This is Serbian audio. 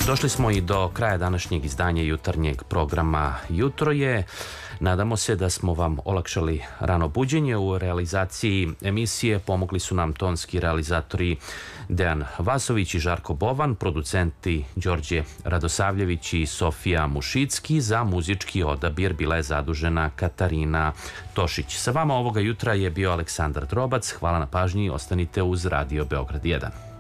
Došli smo i do kraja današnjeg izdanja jutarnjeg programa Jutro je. Nadamo se da smo vam olakšali rano buđenje. U realizaciji emisije pomogli su nam tonski realizatori Dejan Vasović i Žarko Bovan, producenti Đorđe Radosavljević i Sofija Mušicki. Za muzički odabir bila je zadužena Katarina Tošić. Sa vama ovoga jutra je bio Aleksandar Drobac. Hvala na pažnji i ostanite uz Radio Beograd 1.